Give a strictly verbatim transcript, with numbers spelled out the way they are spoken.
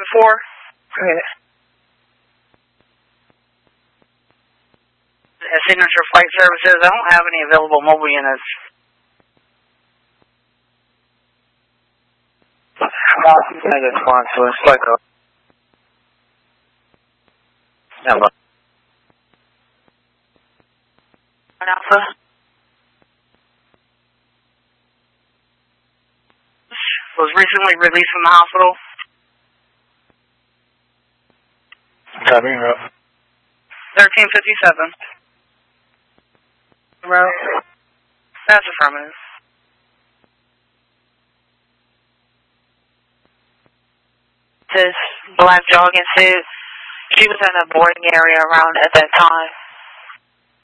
four. Okay. Signature Flight Services. I don't have any available mobile units. Negative response to a flight code. Hello. Alpha. Was recently released from the hospital. Copy, route. thirteen fifty-seven. Route. That's affirmative. This black jogging suit. She was in a boarding area around at that time.